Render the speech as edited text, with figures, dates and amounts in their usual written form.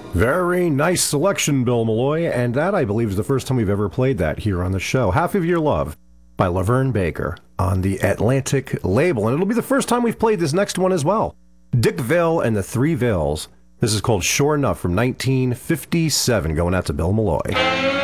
Very nice selection, Bill Malloy, and that, I believe, is the first time we've ever played that here on the show. Half of Your Love by Laverne Baker on the Atlantic label, and it'll be the first time we've played this next one as well. Dick Vale and the Three Vales. This is called Sure Enough from 1957, going out to Bill Malloy.